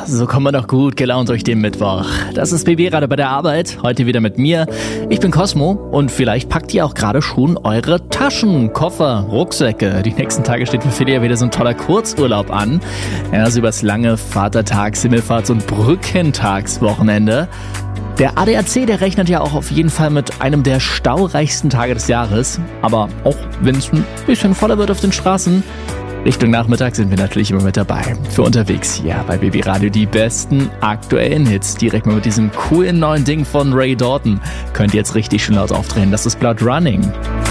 so kommen wir doch gut gelaunt durch den Mittwoch. Das ist BB gerade bei der Arbeit, heute wieder mit mir. Ich bin Cosmo und vielleicht packt ihr auch gerade schon eure Taschen, Koffer, Rucksäcke. Die nächsten Tage steht für viele ja wieder so ein toller Kurzurlaub an. Ja, so übers lange Vatertags-, Himmelfahrts- und Brückentagswochenende. Der ADAC, der rechnet ja auch auf jeden Fall mit einem der staureichsten Tage des Jahres. Aber auch wenn es ein bisschen voller wird auf den Straßen, Richtung Nachmittag sind wir natürlich immer mit dabei. Für unterwegs hier bei BB Radio die besten aktuellen Hits. Direkt mal mit diesem coolen neuen Ding von Ray Dalton. Könnt ihr jetzt richtig schön laut aufdrehen. Das ist Blood Running.